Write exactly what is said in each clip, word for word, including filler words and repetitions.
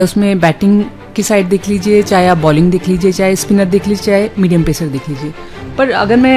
उसमें बैटिंग की साइड देख लीजिए, चाहे आप बॉलिंग देख लीजिए, चाहे स्पिनर देख लीजिए, चाहे मीडियम पेसर देख लीजिए। पर अगर मैं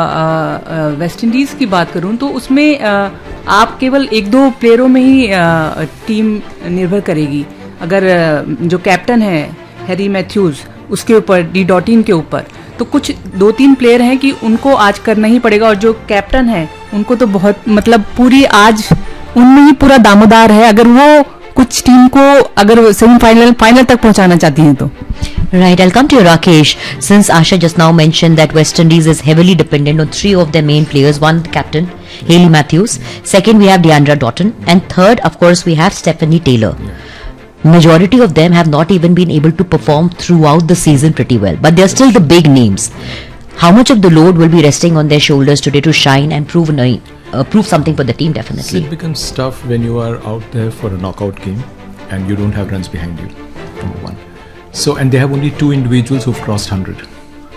वेस्ट इंडीज़ की बात करूं तो उसमें आ, आप केवल एक दो प्लेयरों में ही आ, टीम निर्भर करेगी। अगर आ, जो कैप्टन है हैरी मैथ्यूज़, उसके ऊपर डी डॉटिन के ऊपर, तो कुछ दो तीन प्लेयर हैं कि उनको आज करना ही पड़ेगा। और जो कैप्टन है उनको तो बहुत मतलब पूरी आज उनमें ही पूरा दामोदार है, अगर वो कुछ टीम को अगर सेमीफाइनल फाइनल तक पहुंचाना चाहती हैं तो। Right, I'll come to you, Rakesh. Since Asha just now mentioned that West Indies is heavily dependent on three of their main players. One, the captain, Hayley Matthews. Second, we have Deandra Dottin. And third, of course, we have Stephanie Taylor. Majority of them have not even been able to perform throughout the season pretty well. But they're still the big names. How much of the load will be resting on their shoulders today to shine and prove, uh, prove something for the team, definitely? So it becomes tough when you are out there for a knockout game and you don't have runs behind you, number one. So, and they have only two individuals who've crossed one hundred.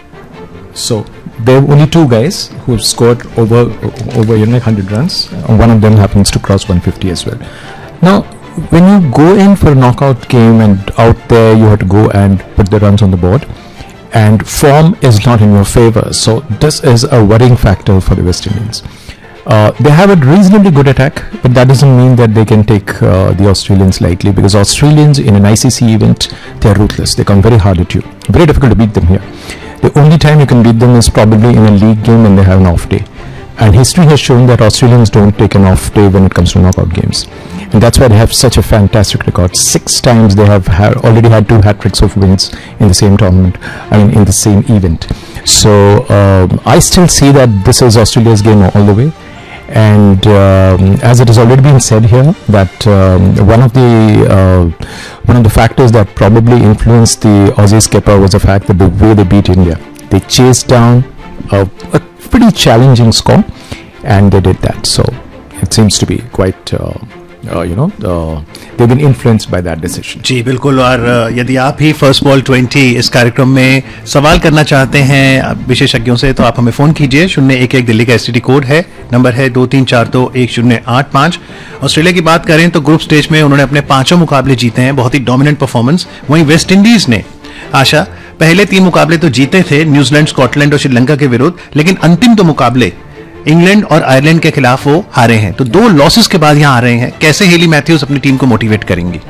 So, there are only two guys who've scored over, over you know, one hundred runs. One of them happens to cross one hundred fifty as well. Now, when you go in for a knockout game and out there you have to go and put the runs on the board, and form is not in your favor. So, this is a worrying factor for the West Indians. Uh, they have a reasonably good attack, but that doesn't mean that they can take uh, the Australians lightly, because Australians in an I C C event, they are ruthless. They come very hard at you. Very difficult to beat them here. The only time you can beat them is probably in a league game when they have an off day. And history has shown that Australians don't take an off day when it comes to knockout games. And that's why they have such a fantastic record. Six times they have ha- already had two hat-tricks of wins in the same tournament, I mean in the same event. So um, I still see that this is Australia's game all the way. And um, as it has already been said here, that um, one of the uh, one of the factors that probably influenced the Aussie skipper was the fact that the way they beat India, they chased down a, a pretty challenging score, and they did that. So it seems to be quite, uh, uh, you know, uh, they've been influenced by that decision. जी बिल्कुल। और यदि आप ही first ball twenty इस कार्यक्रम में सवाल करना चाहते हैं विशेषज्ञों से, तो आप हमें फोन कीजिए। शून्य एक एक दिल्ली का एसटीडी कोड है, नंबर है दो तीन चार दो एक शून्य आठ पाँच। ऑस्ट्रेलिया की बात करें तो ग्रुप स्टेज में उन्होंने अपने पांचों मुकाबले जीते हैं, बहुत ही डोमिनेंट परफॉर्मेंस। वहीं वेस्ट इंडीज ने आशा पहले तीन मुकाबले तो जीते थे, न्यूजीलैंड, स्कॉटलैंड और श्रीलंका के विरुद्ध, लेकिन अंतिम दो मुकाबले इंग्लैंड और आयरलैंड के खिलाफ वो हारे हैं। तो दो लॉसेस के बाद यहाँ आ रहे हैं। कैसे हेली मैथ्यूज अपनी टीम को मोटिवेट करेंगी?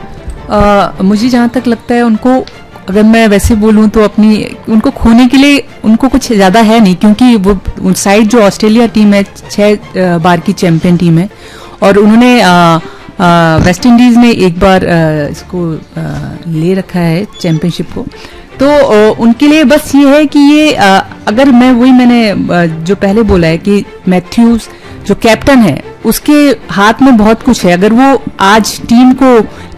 आ, मुझे जहाँ तक लगता है उनको, अगर मैं वैसे बोलूँ तो अपनी उनको खोने के लिए उनको कुछ ज़्यादा है नहीं, क्योंकि वो साइड जो ऑस्ट्रेलिया टीम है छः बार की चैंपियन टीम है, और उन्होंने आ, आ, वेस्ट इंडीज़ ने एक बार आ, इसको आ, ले रखा है चैंपियनशिप को। तो उनके लिए बस ये है कि ये आ, अगर मैं वही मैंने जो पहले बोला है कि मैथ्यूज जो कैप्टन है उसके हाथ में बहुत कुछ है। अगर वो आज टीम को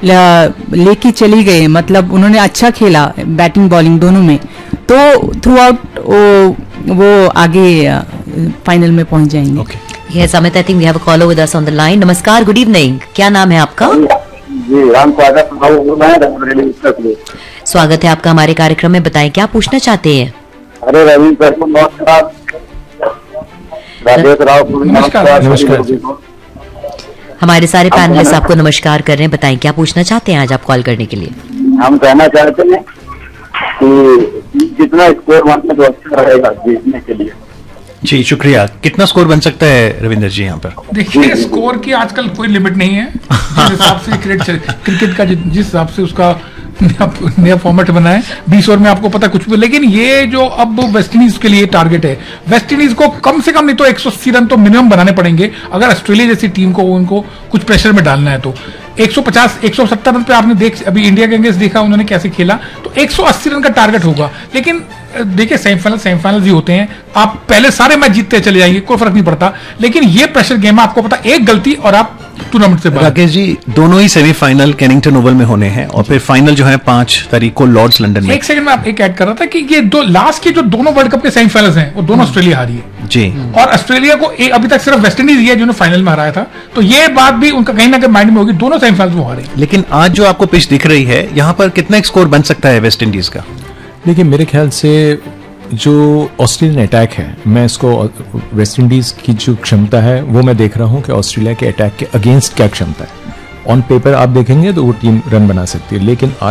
लेके चली गए, मतलब उन्होंने अच्छा खेला बैटिंग बॉलिंग दोनों में, तो थ्रू आउट वो, वो आगे फाइनल में पहुंच जाएंगे। okay. Yes, Amit, I think we have a caller with us on the line. नमस्कार, गुड इवनिंग, क्या नाम है आपका? जी, राम स्वागत स्वागत है आपका हमारे कार्यक्रम में। बताएं क्या पूछना चाहते हैं? अरे रवि सर को नमस्कार। नमस्कार। नमस्कार। हमारे सारे पैनलिस्ट आपको नमस्कार कर रहे हैं। बताएं क्या पूछना चाहते हैं आज आप कॉल करने के लिए? हम कहना चाहते हैं कि जितना स्कोर बनता तो अच्छा रहेगा जीतने के लिए। जी शुक्रिया। कितना स्कोर बन सकता है रविंदर जी यहाँ पर? देखिए, स्कोर की आजकल कोई लिमिट नहीं है। जिस हिसाब से क्रिकेट क्रिकेट का जिस हिसाब से उसका नया फॉर्मेट बना है, बीस ओवर में आपको पता कुछ भी। लेकिन ये जो अब वेस्ट इंडीज के लिए टारगेट है, वेस्ट इंडीज को कम से कम नहीं तो एक सौ अस्सी रन तो मिनिमम बनाने पड़ेंगे अगर ऑस्ट्रेलिया जैसी टीम को उनको कुछ प्रेशर में डालना है। तो एक सौ पचास एक सौ सत्तर रन पे आपने देख अभी इंडिया के अगेंस्ट देखा उन्होंने कैसे खेला, तो एक सौ अस्सी रन का टारगेट होगा। लेकिन देखिए, सेमीफाइनल सेमीफाइनल ही होते हैं, आप पहले सारे मैच जीतते चले जाएंगे, कोई फर्क नहीं पड़ता। लेकिन ये प्रेशर गेम है, आपको पता एक गलती और आप टूर्नामेंट से बाहर। राकेश जी, दोनों ही सेमीफाइनल कैनिंगटन ओवल में होने हैं और फिर फाइनल जो है पांच तारीख को लॉर्ड्स लंदन में। एक सेकंड में आप एक ऐड कर रहा था कि ये दो लास्ट के जो दोनों वर्ल्ड कप के सेमीफाइनल्स हैं वो दोनों ऑस्ट्रेलिया हारी है जी, और ऑस्ट्रेलिया को एक अभी तक सिर्फ वेस्ट इंडीज ही है जिन्होंने फाइनल में हराया था। तो ये बात भी उनका कहीं ना कहीं माइंड में होगी, दोनों सेमीफाइनल्स वो हारे। लेकिन आज जो आपको पिच दिख रही है यहाँ पर कितना स्कोर बन सकता है वेस्ट इंडीज का? देखिए, मेरे ख्याल से जो ऑस्ट्रेलियन अटैक है, मैं इसको वेस्ट इंडीज की जो क्षमता है वो मैं देख रहा हूँ कि ऑस्ट्रेलिया के अटैक के अगेंस्ट क्या क्षमता है। ऑन पेपर आप देखेंगे तो वो टीम रन बना सकती है, लेकिन